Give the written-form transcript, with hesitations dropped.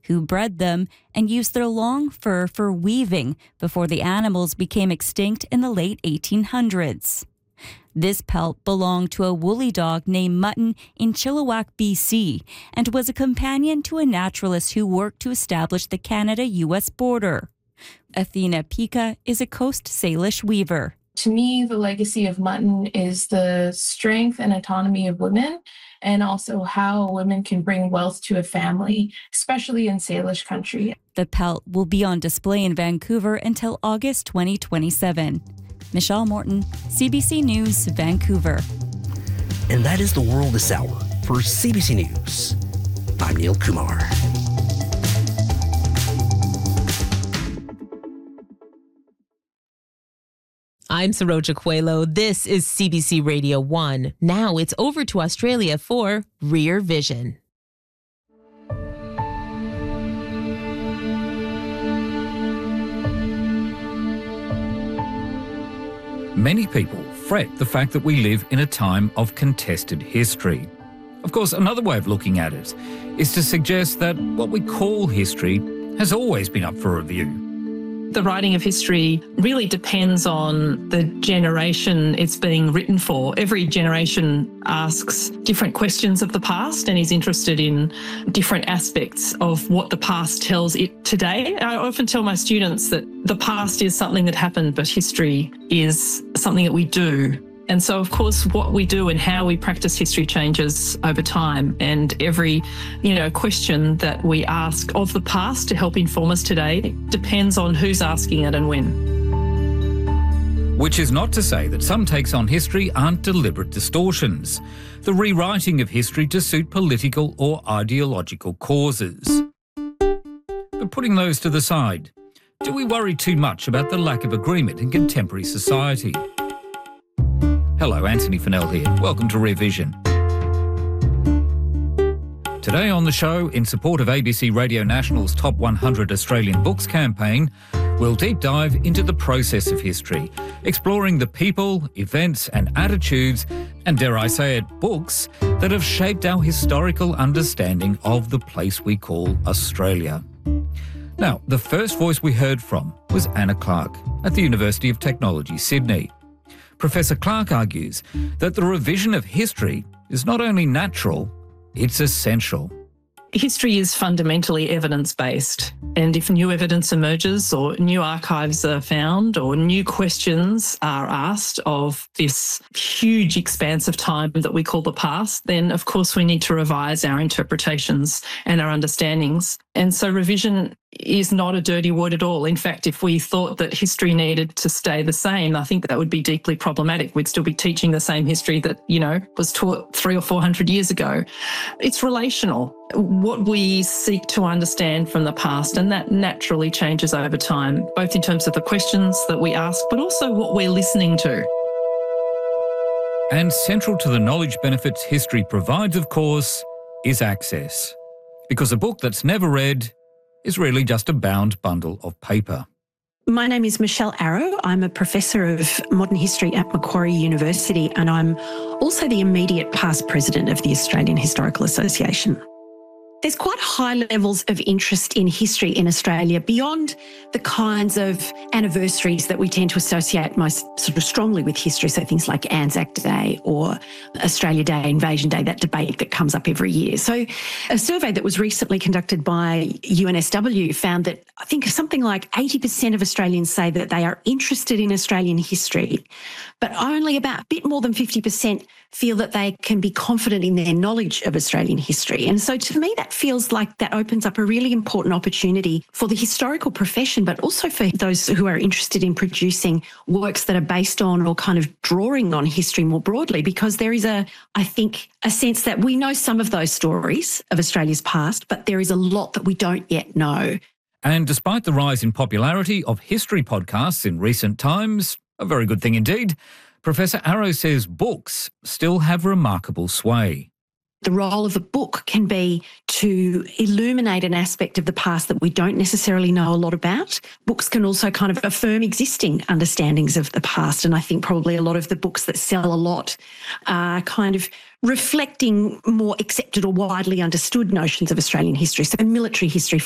who bred them and used their long fur for weaving before the animals became extinct in the late 1800s. This pelt belonged to a woolly dog named Mutton in Chilliwack, BC, and was a companion to a naturalist who worked to establish the Canada-U.S. border. Athena Pica is a Coast Salish weaver. To me, the legacy of Mutton is the strength and autonomy of women, and also how women can bring wealth to a family, especially in Salish country. The pelt will be on display in Vancouver until August 2027. Michelle Morton, CBC News, Vancouver. And that is the world this hour. For CBC News, I'm Neil Kumar. I'm Saroja Coelho. This is CBC Radio 1. Now it's over to Australia for Rear Vision. Many people fret the fact that we live in a time of contested history. Of course, another way of looking at it is to suggest that what we call history has always been up for review. The writing of history really depends on the generation it's being written for. Every generation asks different questions of the past and is interested in different aspects of what the past tells it today. I often tell my students that the past is something that happened, but history is something that we do. And so, of course, what we do and how we practice history changes over time. And every, question that we ask of the past to help inform us today depends on who's asking it and when. Which is not to say that some takes on history aren't deliberate distortions, the rewriting of history to suit political or ideological causes. But putting those to the side, do we worry too much about the lack of agreement in contemporary society? Hello, Anthony Fennell here. Welcome to Rear Vision. Today on the show, in support of ABC Radio National's Top 100 Australian Books campaign, we'll deep dive into the process of history, exploring the people, events and attitudes, and dare I say it, books, that have shaped our historical understanding of the place we call Australia. Now, the first voice we heard from was Anna Clark at the University of Technology, Sydney. Professor Clark argues that the revision of history is not only natural, it's essential. History is fundamentally evidence-based, and if new evidence emerges or new archives are found or new questions are asked of this huge expanse of time that we call the past, then of course we need to revise our interpretations and our understandings. And so revision is not a dirty word at all. In fact, if we thought that history needed to stay the same, I think that would be deeply problematic. We'd still be teaching the same history that, was taught 300 or 400 years ago. It's relational, what we seek to understand from the past, and that naturally changes over time, both in terms of the questions that we ask, but also what we're listening to. And central to the knowledge benefits history provides, of course, is access. Because a book that's never read is really just a bound bundle of paper. My name is Michelle Arrow. I'm a professor of modern history at Macquarie University, and I'm also the immediate past president of the Australian Historical Association. There's quite high levels of interest in history in Australia beyond the kinds of anniversaries that we tend to associate most sort of strongly with history. So things like Anzac Day or Australia Day, Invasion Day, that debate that comes up every year. So a survey that was recently conducted by UNSW found that I think something like 80% of Australians say that they are interested in Australian history, but only about a bit more than 50% feel that they can be confident in their knowledge of Australian history. And so to me, that feels like that opens up a really important opportunity for the historical profession, but also for those who are interested in producing works that are based on or kind of drawing on history more broadly, because there is I think, a sense that we know some of those stories of Australia's past, but there is a lot that we don't yet know. And despite the rise in popularity of history podcasts in recent times, a very good thing indeed, Professor Arrow says books still have remarkable sway. The role of the book can be to illuminate an aspect of the past that we don't necessarily know a lot about. Books can also kind of affirm existing understandings of the past, and I think probably a lot of the books that sell a lot are kind of reflecting more accepted or widely understood notions of Australian history. So military history,